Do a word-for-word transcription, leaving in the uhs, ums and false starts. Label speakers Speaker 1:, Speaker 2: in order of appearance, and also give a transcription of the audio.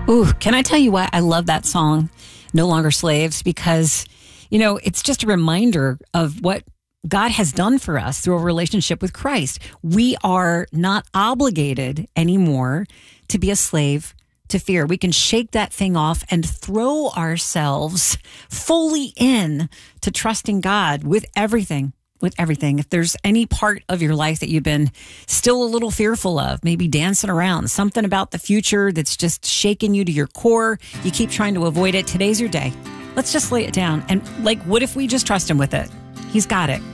Speaker 1: Ooh, can I tell you why I love that song, No Longer Slaves? Because, you know, it's just a reminder of what God has done for us through a relationship with Christ. We are not obligated anymore to be a slave to fear. We can shake that thing off and throw ourselves fully in to trusting God with everything. With everything. If there's any part of your life that you've been still a little fearful of, maybe dancing around, something about the future that's just shaking you to your core, you keep trying to avoid it, today's your day. Let's just lay it down. And like, what if we just trust him with it? He's got it.